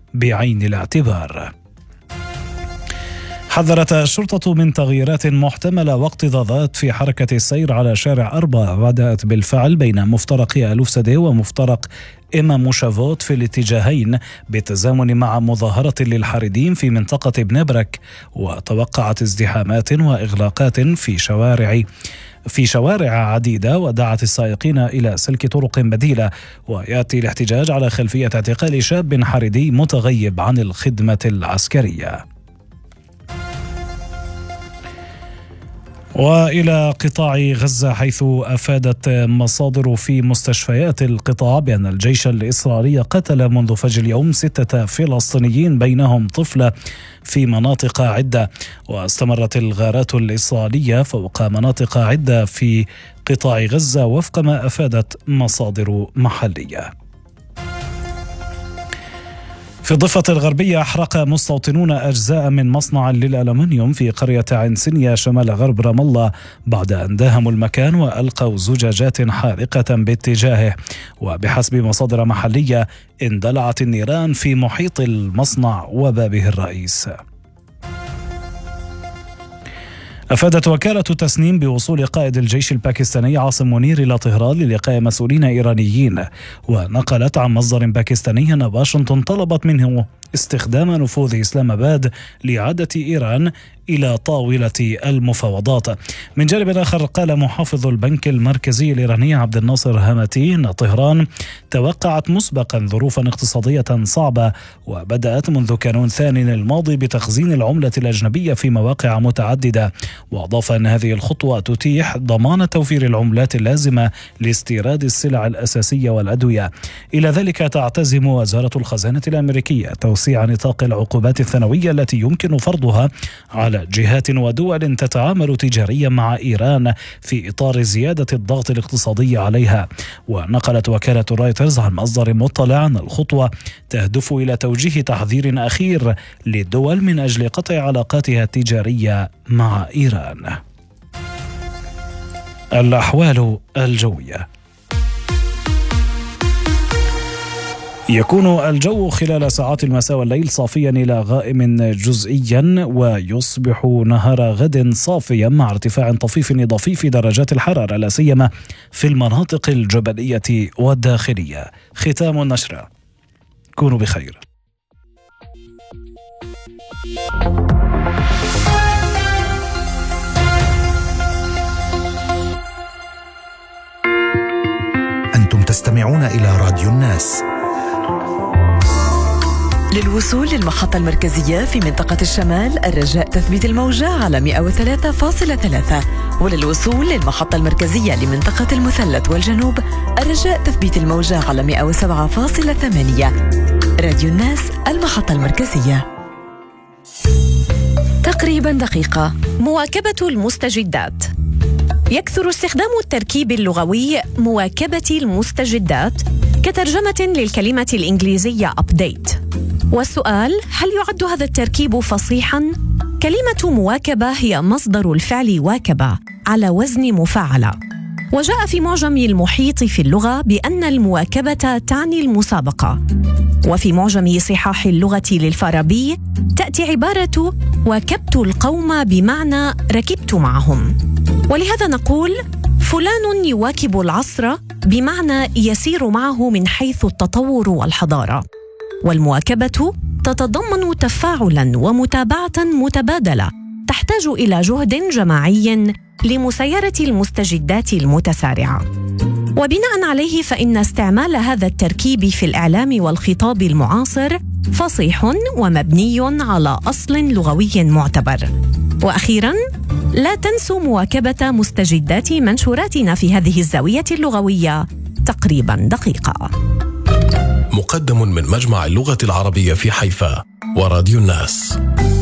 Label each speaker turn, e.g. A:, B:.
A: بعين الاعتبار. حذرت الشرطة من تغييرات محتملة واكتظاظات في حركة السير على شارع 4 بدأت بالفعل بين مفترق ألوف سدي ومفترق إمام شافوت في الاتجاهين بالتزامن مع مظاهرة للحاردين في منطقة بنبرك، وتوقعت ازدحامات وإغلاقات في شوارع عديدة، ودعت السائقين إلى سلك طرق بديلة. ويأتي الاحتجاج على خلفية اعتقال شاب حاردي متغيب عن الخدمة العسكرية. وإلى قطاع غزة، حيث أفادت مصادر في مستشفيات القطاع بأن الجيش الإسرائيلي قتل منذ فجر اليوم 6 فلسطينيين بينهم طفلة في مناطق عدة. واستمرت الغارات الإسرائيلية فوق مناطق عدة في قطاع غزة وفق ما أفادت مصادر محلية. في الضفة الغربية، أحرق مستوطنون أجزاء من مصنع للألمنيوم في قرية عين سنية شمال غرب رام الله بعد أن داهموا المكان وألقوا زجاجات حارقة باتجاهه. وبحسب مصادر محلية اندلعت النيران في محيط المصنع وبابه الرئيس. أفادت وكالة تسنيم بوصول قائد الجيش الباكستاني عاصم منير إلى طهران للقاء مسؤولين إيرانيين. ونقلت عن مصدر باكستاني أن واشنطن طلبت منه استخدام نفوذ إسلام آباد لإعادة إيران إلى طاولة المفاوضات. من جانب آخر، قال محافظ البنك المركزي الإيراني عبد الناصر هامتي أن طهران توقعت مسبقا ظروفا اقتصادية صعبة، وبدأت منذ كانون ثاني الماضي بتخزين العملة الأجنبية في مواقع متعددة. وأضاف أن هذه الخطوة تتيح ضمان توفير العملات اللازمة لاستيراد السلع الأساسية والأدوية. إلى ذلك، تعتزم وزارة الخزانة الأمريكية توسيع نطاق العقوبات الثانوية التي يمكن فرضها على جهات ودول تتعامل تجاريا مع إيران في إطار زيادة الضغط الاقتصادي عليها. ونقلت وكالة رويترز عن مصدر مطلع أن الخطوة تهدف إلى توجيه تحذير أخير للدول من أجل قطع علاقاتها التجارية مع إيران. الأحوال الجوية. يكون الجو خلال ساعات المساء والليل صافيا إلى غائم جزئيا، ويصبح نهار غد صافيا مع ارتفاع طفيف إضافي في درجات الحرارة لا سيما في المناطق الجبلية والداخلية. ختام النشرة. كونوا بخير.
B: أنتم تستمعون إلى راديو الناس.
C: للوصول للمحطة المركزية في منطقة الشمال، الرجاء تثبيت الموجة على 103.3، وللوصول للمحطة المركزية لمنطقة المثلث والجنوب، الرجاء تثبيت الموجة على 107.8. راديو الناس، المحطة المركزية.
D: تقريبا دقيقة. مواكبة المستجدات. يكثر استخدام التركيب اللغوي مواكبة المستجدات كترجمة للكلمة الإنجليزية update. والسؤال: هل يعد هذا التركيب فصيحاً؟ كلمة مواكبة هي مصدر الفعل واكب على وزن مفاعلة. وجاء في معجم المحيط في اللغة بأن المواكبة تعني المسابقة. وفي معجم صحاح اللغة للفارابي تأتي عبارة واكبت القوم بمعنى ركبت معهم. ولهذا نقول فلان يواكب العصر بمعنى يسير معه من حيث التطور والحضارة. والمواكبة تتضمن تفاعلاً ومتابعة متبادلة تحتاج إلى جهد جماعي لمسايرة المستجدات المتسارعة. وبناء عليه فإن استعمال هذا التركيب في الإعلام والخطاب المعاصر فصيح ومبني على أصل لغوي معتبر. وأخيراً، لا تنسوا مواكبة مستجدات منشوراتنا في هذه الزاوية اللغوية. تقريباً دقيقة.
E: مقدم من مجمع اللغة العربية في حيفا وراديو الناس.